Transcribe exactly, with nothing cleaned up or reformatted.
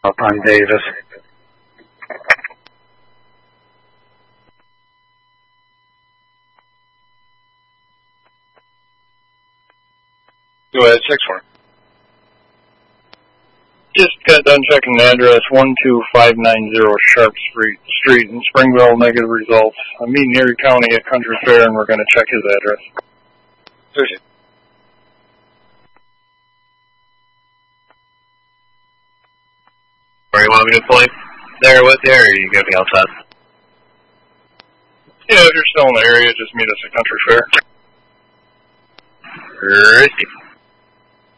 Up on Davis. Go ahead, six four. Just got done checking the address, one two five nine zero Sharp Street, Street in Springville, negative results. I'm meeting Erie County at Country Fair, and we're going to check his address. Thursday. Where you want me to play? There with you, or are you going to be outside? Yeah, if you're still in the area, just meet us at Country Fair. Risky.